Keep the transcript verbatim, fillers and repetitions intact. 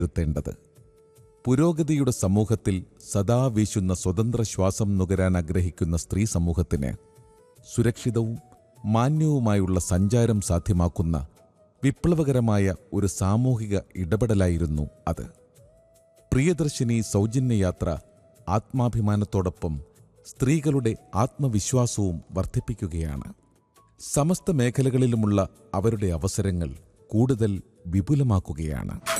വിലയിരുത്തേണ്ടത്. പുരോഗതിയുടെ സമൂഹത്തിൽ സദാ വീശുന്ന സ്വതന്ത്ര ശ്വാസം നുകരാൻ ആഗ്രഹിക്കുന്ന സ്ത്രീ സമൂഹത്തിന് സുരക്ഷിതവും മാന്യവുമായുള്ള സഞ്ചാരം സാധ്യമാക്കുന്ന വിപ്ലവകരമായ ഒരു സാമൂഹിക ഇടപെടലായിരുന്നു അത്. പ്രിയദർശിനി സൗജന്യയാത്ര ആത്മാഭിമാനത്തോടൊപ്പം സ്ത്രീകളുടെ ആത്മവിശ്വാസവും വർദ്ധിപ്പിക്കുകയാണ്. സമസ്ത മേഖലകളിലുമുള്ള അവരുടെ അവസരങ്ങൾ കൂടുതൽ വിപുലമാക്കുകയാണ്.